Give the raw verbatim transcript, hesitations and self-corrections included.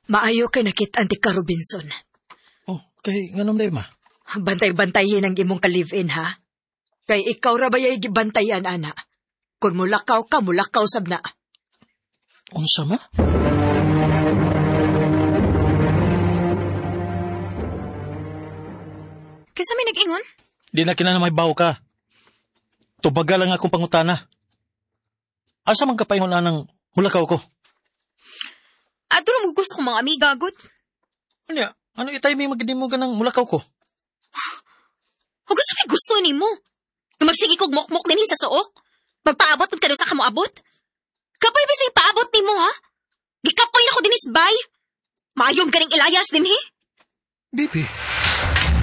Maayo kay nakit anti ka Robinson. Oh, kay nganom day ma. Bantay-bantayin ang imong ka-live-in, ha? Kay ikaw ra bayay gibantayan, ana. Kung mulakaw ka, mulakaw sab na. Unsa ma? Kaysa may nag-ingon? Di na kinana may baw ka. Tubaga lang akong pangutana. Asa man ka paingon ng mulakaw ko? Ato na gusto kong mga amiga, agad. Ano ya? Ano itay may magdimu ka ng mulakaw ko? O gusto may gusto ni mo. Magsigi kog mokmok din sa suok. Magpaabot kung kano sa kamo abot. Kapoy bising paabot ni mo, ha? Gikapoy na ko din isbay. Mayong ganing ilayas din, he? Bibi,